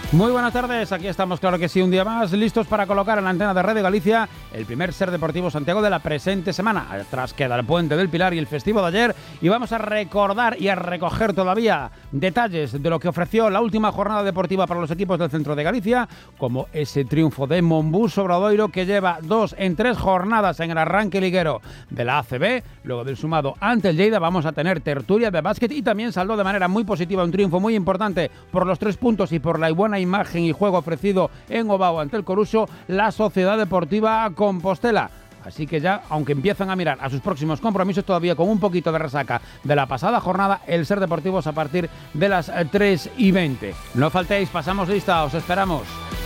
Muy buenas tardes, aquí estamos, claro que sí, un día más, listos para colocar en la antena de Radio Galicia el primer Ser Deportivo Santiago de la presente semana. Atrás queda el Puente del Pilar y el festivo de ayer, y vamos a recordar y a recoger todavía detalles de lo que ofreció la última jornada deportiva para los equipos del centro de Galicia, como ese triunfo de Monbus sobre Odoiro, que lleva 2 en 3 jornadas en el arranque liguero de la ACB. Luego del sumado ante el Lleida vamos a tener tertulia de básquet, y también saldó de manera muy positiva un triunfo muy importante por los 3 puntos y por la buena imagen y juego ofrecido en Ovao ante el Coruso, la Sociedad Deportiva Compostela. Así que ya, aunque empiezan a mirar a sus próximos compromisos todavía con un poquito de resaca de la pasada jornada, el Ser Deportivo es a partir de las 3:20. No faltéis, pasamos lista, os esperamos.